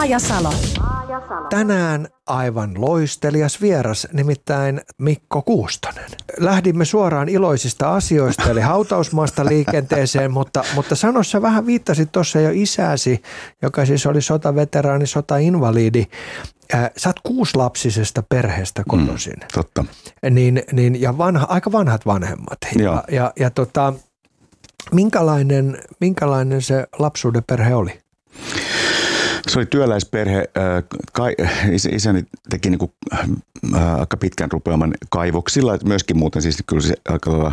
Maajasalo. Tänään aivan loistelias vieras, nimittäin Mikko Kuustonen. Lähdimme suoraan iloisista asioista, eli hautausmaasta liikenteeseen, mutta sano, sä vähän viittasit tuossa jo isääsi, joka siis oli sotaveteraani, sotainvalidi. Sä oot 6-lapsisesta perheestä kotoisin. Totta. Ja aika vanhat vanhemmat. Joo. Ja minkälainen se lapsuuden perhe oli? Se oli työläisperhe. Isäni teki aika pitkän rupeaman kaivoksilla. Myöskin muuten siis kyllä se aika lailla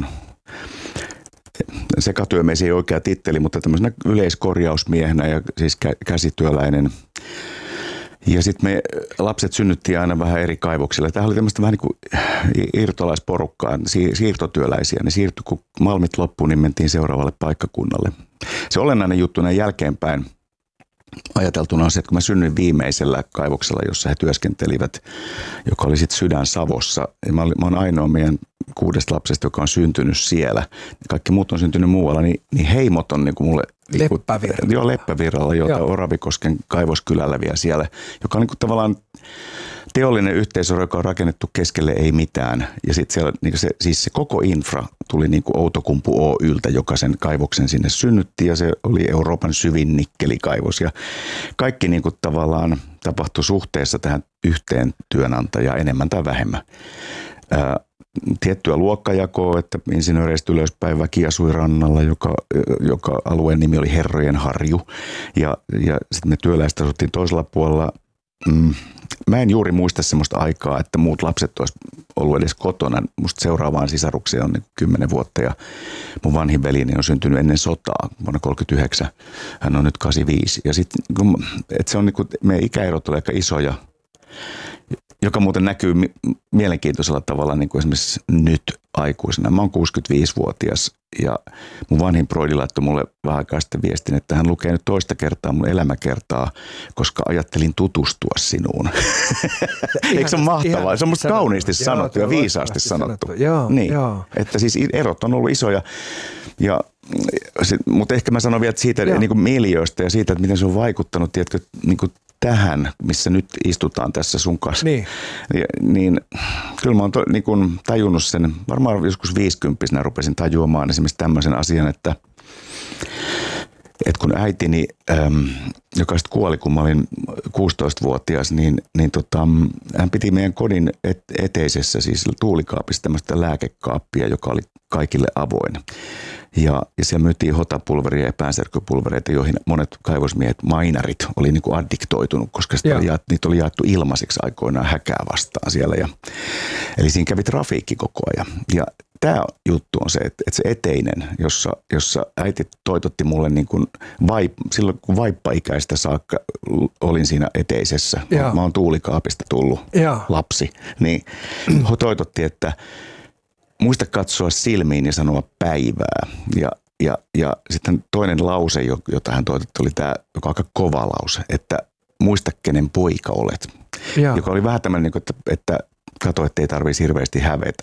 sekatyömies ei oikea titteli, mutta tämmöisenä yleiskorjausmiehenä ja siis käsityöläinen. Ja sitten me lapset synnyttiin aina vähän eri kaivoksilla. Tämä oli tämmöistä vähän niin kuin irtolaisporukkaa, siirtotyöläisiä. Ne siirtyi, kun malmit loppuun, niin mentiin seuraavalle paikkakunnalle. Se olennainen juttu näin jälkeenpäin ajateltuna on se, että kun mä synnyin viimeisellä kaivoksella, jossa he työskentelivät, joka oli sitten Sydän-Savossa. Ja mä oon ainoa meidän 6 lapsesta, joka on syntynyt siellä. Kaikki muut on syntynyt muualla, niin heimot on niin kuin mulle... Leppävirralla. Joo, Leppävirralla, jota Oravikosken kaivoskylällä vielä siellä, joka on niin kuin tavallaan teollinen yhteisö, joka on rakennettu keskelle ei mitään. Ja sitten siellä siis se koko infra tuli niin kuin Outokumpu Oyltä, joka sen kaivoksen sinne synnytti, ja se oli Euroopan syvin nikkelikaivos. Ja kaikki niin kuin tavallaan tapahtui suhteessa tähän yhteen työnantajaan enemmän tai vähemmän. Tiettyä luokkajakoa, että insinööreistä ylöspäin väki asui rannalla, joka alueen nimi oli Herrojen Harju. Ja sitten me työläiset asuttiin toisella puolella. Mä en juuri muista semmoista aikaa, että muut lapset olisi ollut edes kotona. Musta seuraavaan sisarukseen on 10 vuotta ja mun vanhin veljeni on syntynyt ennen sotaa vuonna 1939. Hän on nyt 85. Ja sitten, että se on meidän ikäerot oli aika isoja, joka muuten näkyy mielenkiintoisella tavalla niin kuin esimerkiksi nyt aikuisena. Mä oon 65-vuotias ja mun vanhin broidi laittoi mulle vähän aikaa sitten viestin, että hän lukee nyt toista kertaa mun elämäkertaa, koska ajattelin tutustua sinuun. Eikö se ole mahtavaa? Se on musta kauniisti sanottu ja viisaasti sanottu. Joo, niin. Joo. Että siis erot on ollut isoja. Mutta ehkä mä sanon vielä siitä niin kuin miljöistä ja siitä, että miten se on vaikuttanut, tiedätkö, niin kuin tähän, missä nyt istutaan tässä sun kanssa. Niin kyllä mä oon niin tajunnut sen, varmaan joskus 50-vuotiaana rupesin tajuamaan esimerkiksi tämmöisen asian, että kun äitini, joka sitten kuoli, kun mä olin 16-vuotias, niin hän piti meidän kodin eteisessä, siis tuulikaapissa tämmöistä lääkekaappia, joka oli kaikille avoin. Ja siellä myytiin hotapulveria ja päänsärkypulvereita, joihin monet kaivosmiehet, mainarit, oli niin kuin addiktoitunut, koska niitä oli jaettu ilmaiseksi aikoinaan häkää vastaan siellä. Eli siinä kävi trafiikki koko ajan. Ja tämä juttu on se, että se eteinen, jossa äiti toitotti mulle niin kuin silloin kun vaippaikäistä saakka olin siinä eteisessä. Mä oon tuulikaapista tullut lapsi. Niin toitotti, että muista katsoa silmiin ja sanoa päivää. Ja sitten toinen lause, jota hän toitotti, oli tämä, joka on aika kova lause, että muista kenen poika olet. Joka oli vähän tämmöinen, että katso, ettei tarvitsisi hirveästi hävetä.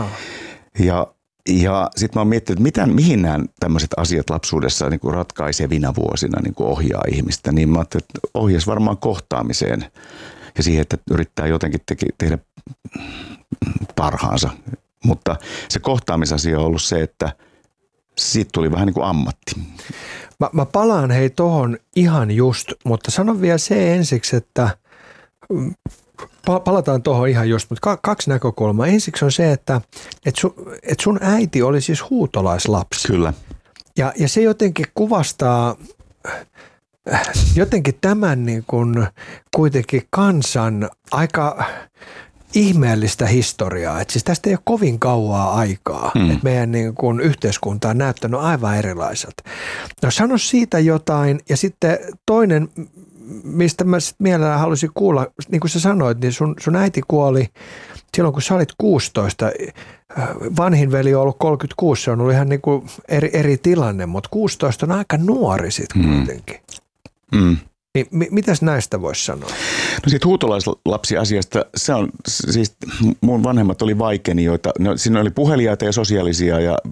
Ja sitten mä oon miettinyt, että mihin nämä tämmöiset asiat lapsuudessa niin kuin ratkaisevina vuosina niin kuin ohjaa ihmistä. Niin mä ajattelin, että ohjaisi varmaan kohtaamiseen ja siihen, että yrittää jotenkin tehdä parhaansa. Mutta se kohtaamisasia on ollut se, että siitä tuli vähän niin kuin ammatti. Mä palaan tohon ihan just, mutta sanon vielä se ensiksi, että palataan tuohon ihan just, mutta 2 näkökulmaa. Ensiksi on se, että sun äiti oli siis huutolaislapsi. Kyllä. Ja se jotenkin kuvastaa jotenkin tämän niin kuin kuitenkin kansan aika ihmeellistä historiaa. Että siis tästä ei ole kovin kauaa aikaa, että meidän niin kuin yhteiskunta on näyttänyt aivan erilaiselta. No sano siitä jotain ja sitten toinen, mistä mä sitten mielellään halusin kuulla, niin kuin sä sanoit, niin sun äiti kuoli silloin, kun sä olit 16. Vanhin veli on ollut 36, se on ollut ihan niin kuin eri tilanne, mutta 16 on aika nuori sitten kuitenkin. Niin mitäs näistä voisi sanoa? No siitä huutolaislapsiasiasta, se on siis, mun vanhemmat oli vaikeenijoita, siinä oli puheliaita ja sosiaalisia ja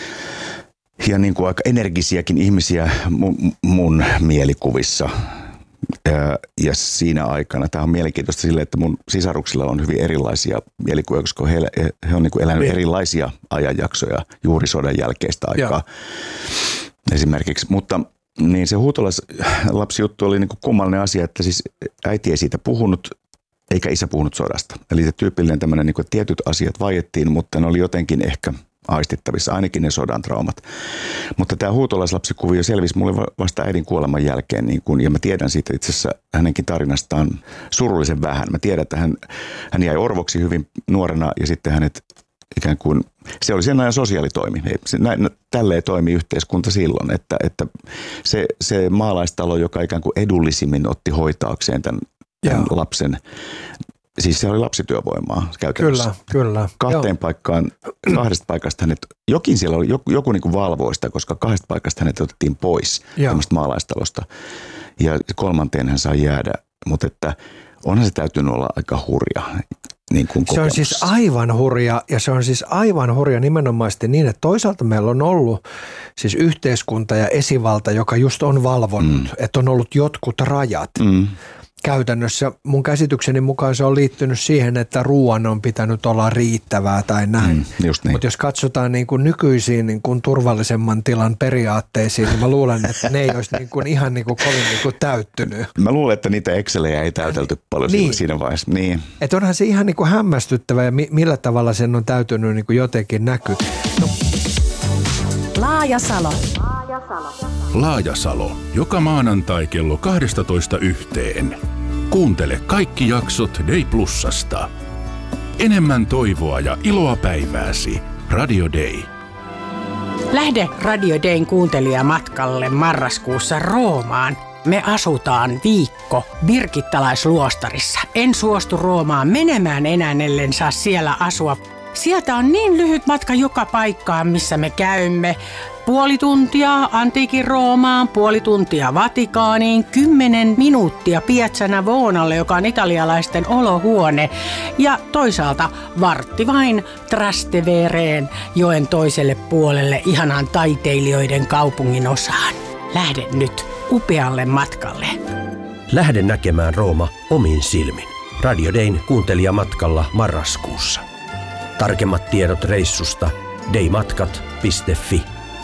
niin kuin aika energisiäkin ihmisiä mun mielikuvissa. Ja siinä aikana, tämä on mielenkiintoista sille, että mun sisaruksilla on hyvin erilaisia mielikuvia, koska he on niin kuin elänyt erilaisia ajanjaksoja juuri sodan jälkeistä aikaa esimerkiksi. Mutta niin se huutolaislapsijuttu oli niin kuin kummallinen asia, että siis äiti ei siitä puhunut, eikä isä puhunut sodasta. Eli se tyypillinen tämmöinen, niin kuin tietyt asiat vaiettiin, mutta ne oli jotenkin ehkä aistittavissa, ainakin ne sodan traumat. Mutta tämä huutolaislapsikuvio selvisi mulle vasta äidin kuoleman jälkeen, niin kun, ja mä tiedän siitä itse asiassa hänenkin tarinastaan surullisen vähän. Mä tiedän, että hän jäi orvoksi hyvin nuorena, ja sitten hänet ikään kuin, se oli sen ajan sosiaalitoimi. Tälleen toimi yhteiskunta silloin, että se maalaistalo, joka ikään kuin edullisimmin otti hoitaakseen tämän lapsen, siis se oli lapsityövoimaa käytännössä. Kyllä. Kahdesta paikasta hänet, jokin siellä oli, joku niin kuin valvoi sitä, koska 2 paikasta hänet otettiin pois tämmöistä maalaistalosta. Ja 3. hän sai jäädä, mutta että onhan se täytynyt olla aika hurja. Niin kuin se on siis aivan hurja, ja se on siis aivan hurja nimenomaisesti niin, että toisaalta meillä on ollut siis yhteiskunta ja esivalta, joka just on valvonnut, että on ollut jotkut rajat. Käytännössä mun käsitykseni mukaan se on liittynyt siihen, että ruoan on pitänyt olla riittävää tai näin. Niin. Mutta jos katsotaan niin kuin nykyisiin niin kuin turvallisemman tilan periaatteisiin, niin mä luulen, että ne ei olisi niin kuin ihan niin kuin kovin niin kuin täyttynyt. Mä luulen, että niitä Excelejä ei täytelty paljon siinä vaiheessa. Niin. Että onhan se ihan niin kuin hämmästyttävä ja millä tavalla sen on täytynyt niin kuin jotenkin näkyä. Laajasalo. Laajasalo. Joka maanantai kello 12:00. Kuuntele kaikki jaksot Day Plusasta. Enemmän toivoa ja iloa päivääsi. Radio Day. Lähde Radio Dayn kuuntelijamatkalle marraskuussa Roomaan. Me asutaan viikko birgittalaisluostarissa. En suostu Roomaan menemään enää, ellen saa siellä asua. Sieltä on niin lyhyt matka joka paikkaan, missä me käymme. 0,5 tuntia antiikin Roomaan, 0,5 tuntia Vatikaaniin, 10 minuuttia Piazza Navonalle, joka on italialaisten olohuone. Ja toisaalta vartti vain Trastevereen, joen toiselle puolelle, ihanaan taiteilijoiden kaupungin osaan. Lähde nyt upealle matkalle. Lähde näkemään Rooma omin silmin. Radio Dayn kuuntelijamatkalla marraskuussa. Tarkemmat tiedot reissusta daymatkat.fi.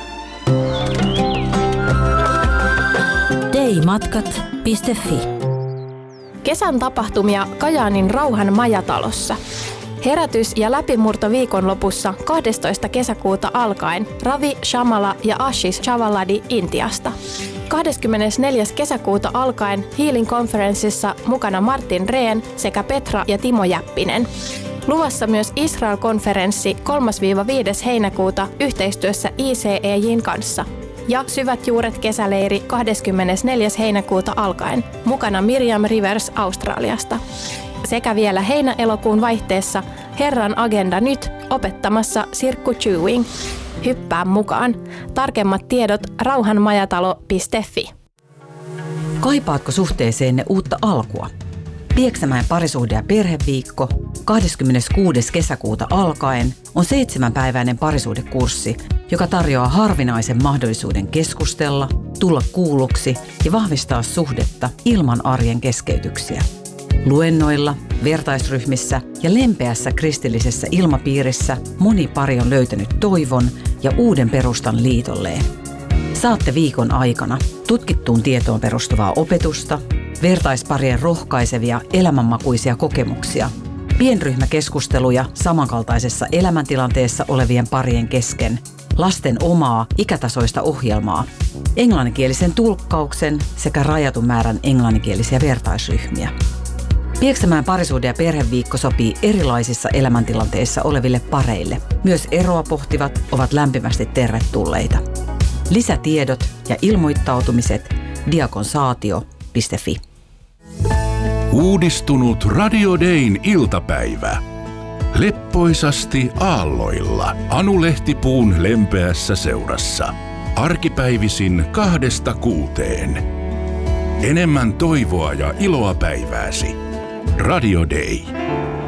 daymatkat.fi. Kesän tapahtumia Kajaanin Rauhan majatalossa. Herätys- ja läpimurto viikonlopussa 12. kesäkuuta alkaen Ravi Shamala ja Ashish Chavaladi Intiasta. 24. kesäkuuta alkaen Healing Conferenceissa mukana Martin Rehn sekä Petra ja Timo Jäppinen. Luvassa myös Israel-konferenssi 3-5. heinäkuuta yhteistyössä ICEJ:n kanssa. Ja Syvät juuret kesäleiri 24. heinäkuuta alkaen. Mukana Miriam Rivers Australiasta. Sekä vielä heinä-elokuun vaihteessa Herran agenda nyt opettamassa Sirkku Chewing. Hyppää mukaan. Tarkemmat tiedot rauhanmajatalo.fi. Kaipaatko suhteeseenne uutta alkua? Pieksämäen parisuhde- ja perheviikko 26. kesäkuuta alkaen on 7-päiväinen parisuhdekurssi, joka tarjoaa harvinaisen mahdollisuuden keskustella, tulla kuulluksi ja vahvistaa suhdetta ilman arjen keskeytyksiä. Luennoilla, vertaisryhmissä ja lempeässä kristillisessä ilmapiirissä moni pari on löytänyt toivon ja uuden perustan liitolleen. Saatte viikon aikana tutkittuun tietoon perustuvaa opetusta, vertaisparien rohkaisevia elämänmakuisia kokemuksia, pienryhmäkeskusteluja samankaltaisessa elämäntilanteessa olevien parien kesken, lasten omaa ikätasoista ohjelmaa, englanninkielisen tulkkauksen sekä rajatun määrän englanninkielisiä vertaisryhmiä. Pieksämäen parisuhde- ja perheviikko sopii erilaisissa elämäntilanteissa oleville pareille. Myös eroa pohtivat ovat lämpimästi tervetulleita. Lisätiedot ja ilmoittautumiset diakonsaatio.fi. Uudistunut Radio Dayn iltapäivä. Leppoisasti aalloilla Anu Lehtipuun lempeässä seurassa. Arkipäivisin 2-6. Enemmän toivoa ja iloa päivääsi. Radio Day.